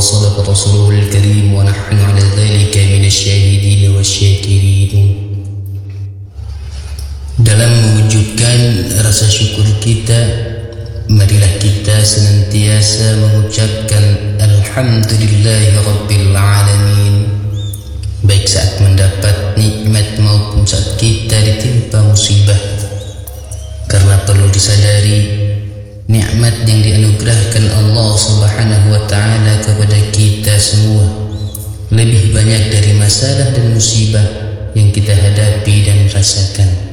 وصدق رسوله الكريم ونحن على ذلك من الشاهدين والشاكرين. Dalam mewujudkan rasa syukur kita, marilah kita senantiasa mengucapkan Alhamdulillahi Rabbil Alamin, baik saat mendapat nikmat maupun saat kita ditimpa musibah. Karena perlu disadari, nikmat yang dianugerahkan Allah Subhanahu wa Ta'ala kepada kita semua lebih banyak dari masalah dan musibah yang kita hadapi dan rasakan.